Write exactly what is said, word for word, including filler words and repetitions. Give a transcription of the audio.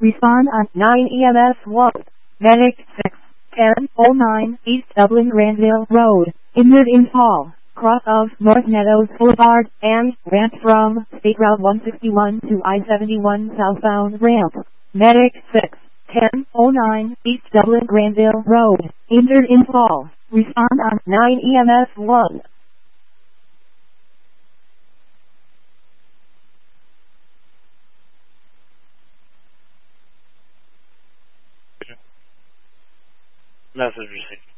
Respond on nine E M S one. Medic six ten oh nine East Dublin Granville Road. Injured in fall. Cross of North Meadows Boulevard and ramp from State Route one sixty-one to I seventy-one southbound ramp. Medic six ten oh nine East Dublin Granville Road. Injured in fall. Respond on nine E M S one. Message received.